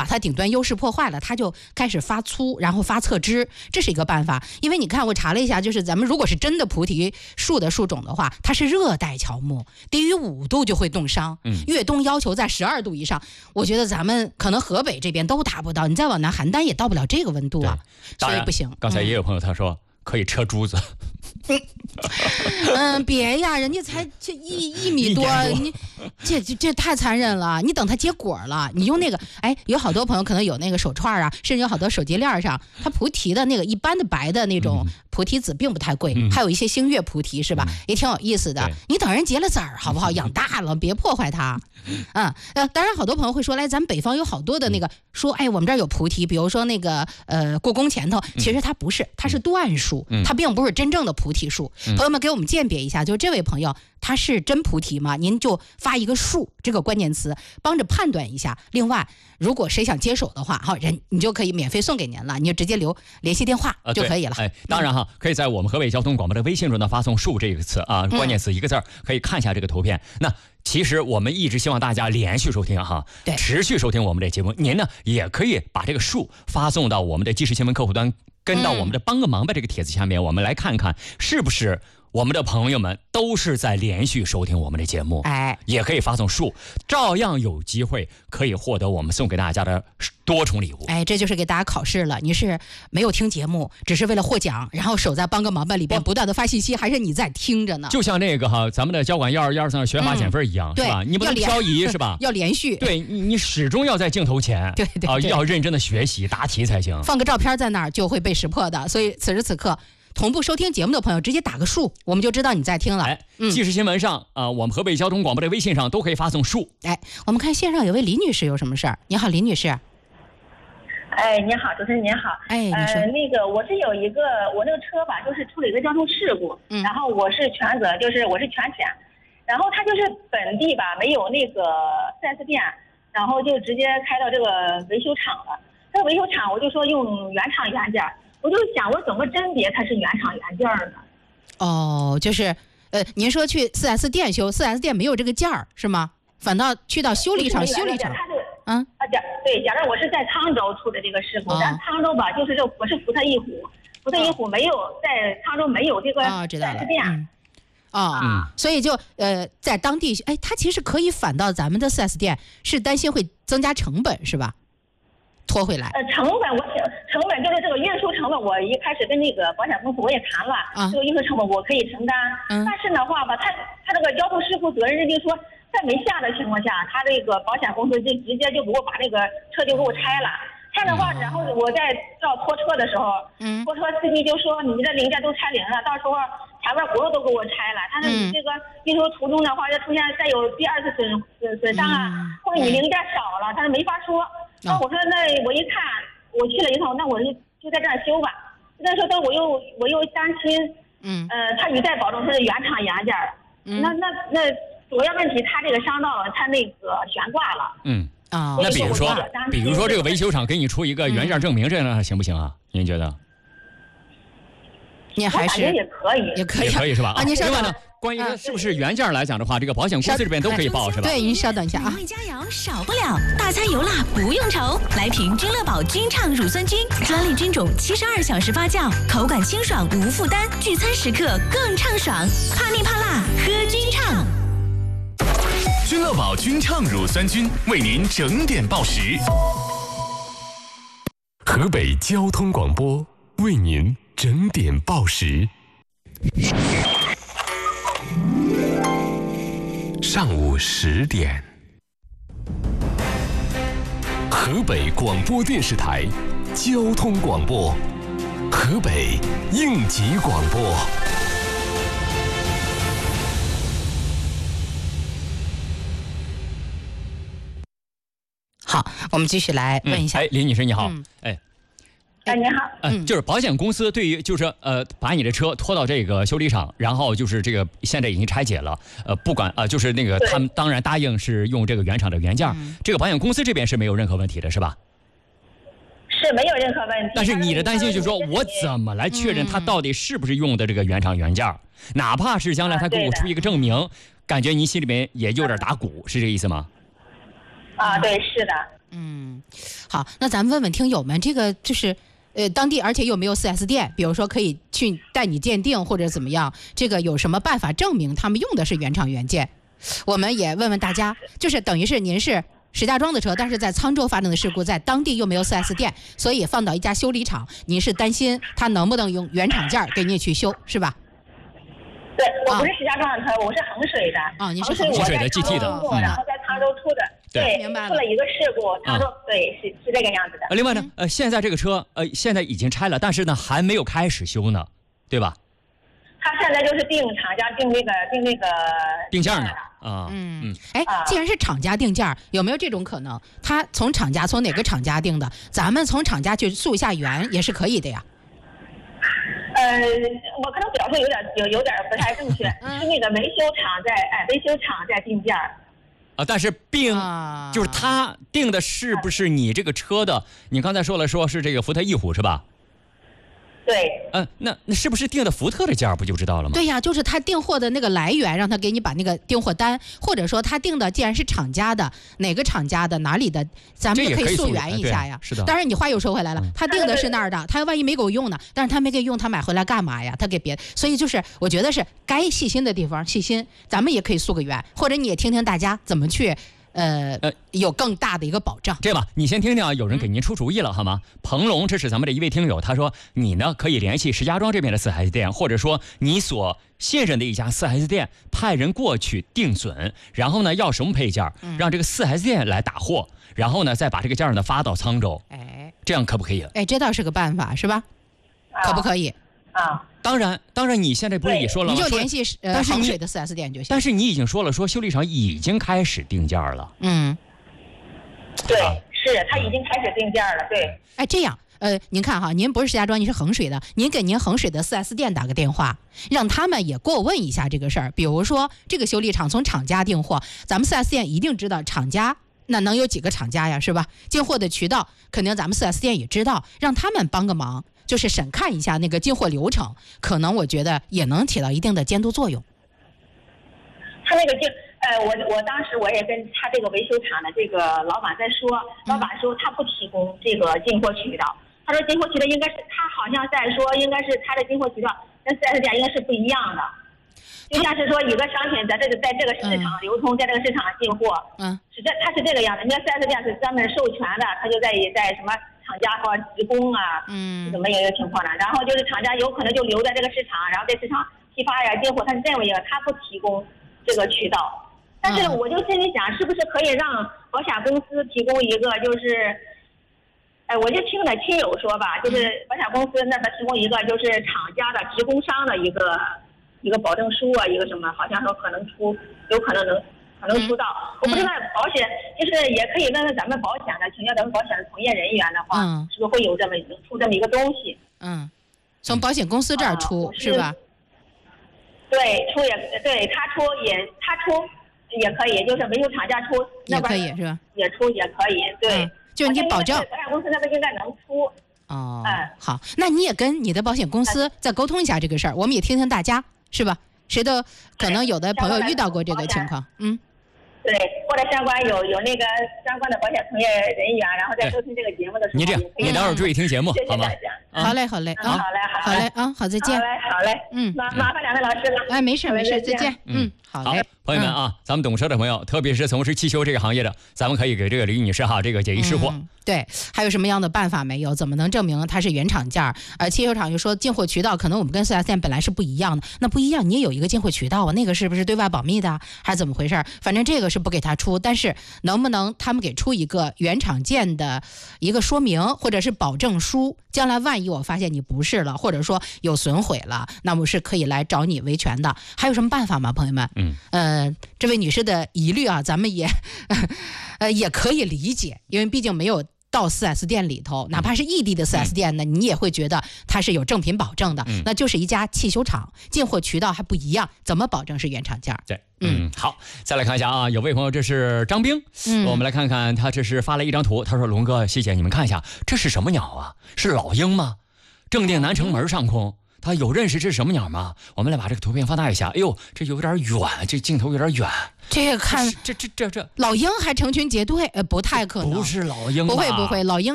它顶端优势破坏了，它就开始发粗，然后发侧枝，这是一个办法。因为你看我查了一下，就是咱们如果是真的菩提树的树种的话，它是热带乔木，低于5度就会冻伤，越冬要求在12度以上。我觉得咱们可能河北这边都达不到，你再往南邯郸也到不了这个温度啊，所以不行。 刚才也有朋友他说可以车珠子。 别呀，人家才这一米多，你这太残忍了。你等它结果了，你用那个，有好多朋友可能有那个手串啊，甚至有好多手机链上，它菩提的那个一般的白的那种菩提子并不太贵，还有一些星月菩提是吧，也挺有意思的。你等人结了籽儿好不好？养大了别破坏它。当然好多朋友会说，来咱们北方有好多的那个说，我们这儿有菩提，比如说那个故宫前头，其实它不是，它是椴树，它并不是真正的菩提树。朋友们给我们鉴别一下，就是这位朋友他是真菩提吗？您就发一个树这个关键词，帮着判断一下。另外，如果谁想接手的话，你就可以免费送给您了，你就直接留联系电话就可以了。 当然可以在我们河北交通广播的微信中呢发送树这个词啊，关键词一个字，可以看一下这个图片。那其实我们一直希望大家连续收听持续收听我们的节目。您呢也可以把这个树发送到我们的即时新闻客户端，跟到我们的帮个忙吧这个帖子下面，我们来看看是不是我们的朋友们都是在连续收听我们的节目，也可以发送树，照样有机会可以获得我们送给大家的多重礼物。 这就是给大家考试了，你是没有听节目，只是为了获奖，然后守在帮个忙吧里边不断的发信息，还是你在听着呢？ 就像那个咱们的交管121学法减分一样，是吧？你不能漂移是吧？ 要连续， 对，你始终要在镜头前， 对， 要认真的学习答题才行。 放个照片在那儿就会被识破的，所以此时此刻同步收听节目的朋友直接打个树，我们就知道你在听了。 即时新闻上我们河北交通广播的微信上都可以发送树。 我们看线上有位李女士有什么事儿？你好，李女士。 你好，主持人您好。 你说那个我是有一个我这个车吧，就是出了一个交通事故，然后我是全责，就是我是全险，然后他就是本地吧没有那个 4S 店，然后就直接开到这个维修厂了。这个维修厂我就说用原厂原件。我就想，我怎么甄别它是原厂原件呢？ 就是您说去 4S 店修，4S 店没有这个件儿是吗？反倒去到修理厂，修理厂。 假如我是在沧州出的这个事故，但沧州吧，就是我是福特一虎，福特一虎没有在沧州没有这个 4S 店。 所以就在当地，它其实可以反到咱们的 4S 店，是担心会增加成本是吧？拖回来。 成本就是这个运输成本，我一开始跟那个保险公司我也谈了，这个运输成本我可以承担。但是的话吧，他这个交通事故责任人就说，在没下的情况下，他这个保险公司就直接就给我把那个车就给我拆了。拆的话，然后我在要拖车的时候，拖车司机就说你这零件都拆零了，到时候前面轱辘都给我拆了。他说你这个运输途中的话，要出现再有第二次损伤啊，或者你零件少了，他说没法说。那我说那我一看，我去了一趟，那我就在这儿修吧。那时候我又担心，他一再保证它是原厂原件，那主要问题他这个伤到了他那个悬挂了。 那比如说这个维修厂给你出一个原件证明，这样行不行啊？您觉得？ 你还是也可以是吧？ 另外呢，关于是不是原件来讲的话，这个保险公司这边都可以报是吧？ 对，您稍等一下啊。 美味佳肴少不了，大餐油辣不用愁，来瓶君乐宝君畅乳酸菌，专利菌种72小时发酵，口感清爽无负担，聚餐时刻更畅爽。怕腻怕辣，喝君畅。 君乐宝君畅乳酸菌为您整点报时。河北交通广播为您整点报时。上午10点，河北广播电视台交通广播，河北应急广播。 好，我们继续来问一下。 李女士你好。 你好。 就是保险公司对于就是把你的车拖到这个修理厂，然后就是这个现在已经拆解了，不管就是那个他们当然答应是用这个原厂的原件，这个保险公司这边是没有任何问题的是吧？ 是没有任何问题。 但是你的担心就是说我怎么来确认他到底是不是用的这个原厂原件，哪怕是将来他给我出一个证明，感觉您心里面也有点打鼓，是这个意思吗？ 对，是的。 好，那咱们问问听友们，这个就是当地而且又没有 4S 店，比如说可以去带你鉴定或者怎么样，这个有什么办法证明他们用的是原厂原件？我们也问问大家，就是等于是您是石家庄的车，但是在沧州发生的事故，在当地又没有 4S 店，所以放到一家修理厂，您是担心他能不能用原厂件给你去修，是吧？ 对，我不是石家庄的车，我是衡水的。 你是衡水的 GT 的， 然后在沧州出的。对， 明白了。 出了一个事故，沧州对是这个样子的。 另外呢，现在这个车现在已经拆了，但是呢还没有开始修呢，对吧？ 他现在就是定厂家定件呢。 既然是厂家定件，有没有这种可能？他从哪个厂家定的，咱们从厂家去溯一下源也是可以的呀。 我可能表述有点不太正确，是那个维修厂在定件但是就是他定的是不是你这个车的？你刚才说是这个福特翼虎是吧？ 对。 那是不是订的福特的件不就知道了吗？ 对呀，就是他订货的那个来源，让他给你把那个订货单，或者说他订的既然是厂家的，哪个厂家的哪里的，咱们就可以溯源一下呀。 是的。 当然你话又说回来了，他订的是那儿的，他万一没给我用呢？但是他没给用，他买回来干嘛呀？他给别的，所以就是我觉得是该细心的地方细心，咱们也可以溯个源，或者你也听听大家怎么去。有更大的一个保障。 这样吧，你先听听啊，有人给您出主意了，好吗？彭龙，这是咱们的一位听友，他说你呢可以联系石家庄这边的 4S 店，或者说你所信任的一家 4S 店，派人过去定损，然后呢要什么配件，让这个 4S 店来打货，然后呢再把这个件呢发到沧州。这样可不可以？ 这倒是个办法，是吧？可不可以？ 当然，你现在不是也说了吗？ 你就联系衡水的 4S 店就行。 但是你已经说了，说修理厂已经开始定件了。 对，是他已经开始定件了。对。 这样，您看哈，您不是石家庄，您是衡水的，您给您衡水的 4S 店打个电话，让他们也过问一下这个事儿。比如说，这个修理厂从厂家订货，咱们 4S 店一定知道厂家。那能有几个厂家呀，是吧？进货的渠道肯定咱们 4S 店也知道，让他们帮个忙，就是审看一下那个进货流程，可能我觉得也能起到一定的监督作用。 他那个我当时我也跟他这个维修厂的这个老板在说，老板说他不提供这个进货渠道，他说进货渠道应该是他好像在说应该是他的进货渠道跟 4S 店应该是不一样的。就像是说一个商品在这个市场流通，在这个市场进货，它是这个样子。人家 4S 店是专门授权的，他就在什么厂家和职工啊，怎么一个情况呢？然后就是厂家有可能就留在这个市场，然后在市场批发呀进货，他是这样一个，他不提供这个渠道。但是我就心里想，是不是可以让保险公司提供一个，就是，我就听了亲友说吧，就是保险公司那边提供一个，就是厂家的职工商的一个保证书啊，一个什么，好像说可能有可能出到，我不知道保险就是也可以问问咱们保险的，请教咱们保险的从业人员的话，是不是会有出这么一个东西？ 从保险公司这儿出是吧？ 对，出也对，他出也可以，就是维修厂家出也可以是吧？ 也出也可以，对， 就是你保证保险公司那边应该能出。 好，那你也跟你的保险公司再沟通一下这个事儿，我们也听听大家。是吧？谁都可能有的朋友遇到过这个情况， 对，或者相关有那个相关的保险从业人员，然后在收听这个节目的时候， 你这样，你待会儿注意听节目，好吗？ 好嘞， 好嘞， 好，再见。 好嘞，麻烦两位老师了。 没事，再见。好嘞。 朋友们啊，咱们懂车的朋友，特别是从事汽修这个行业的，咱们可以给这个李女士这个解疑释惑。 对，还有什么样的办法没有？怎么能证明它是原厂件？汽修厂就说进货渠道可能我们跟 4S 店本来是不一样的，那不一样你也有一个进货渠道啊，那个是不是对外保密的，还是怎么回事？反正这个是不给他出，但是能不能他们给出一个原厂件的一个说明或者是保证书？将来万一我发现你不是了，或者说有损毁了，那么是可以来找你维权的。还有什么办法吗，朋友们？这位女士的疑虑啊，咱们也可以理解，因为毕竟没有到 4S 店里头，哪怕是异地的 4S 店呢，你也会觉得它是有正品保证的，那就是一家汽修厂，进货渠道还不一样，怎么保证是原厂件？ 对，好，再来看一下啊，有位朋友，这是张兵，我们来看看他这是发了一张图，他说龙哥谢谢你们看一下，这是什么鸟啊？是老鹰吗？正定南城门上空， 他有认识这是什么鸟吗？我们来把这个图片放大一下。哎呦，这有点远，这镜头有点远。 这个看这老鹰还成群结队，不太可能。 不是老鹰吧？ 不会，老鹰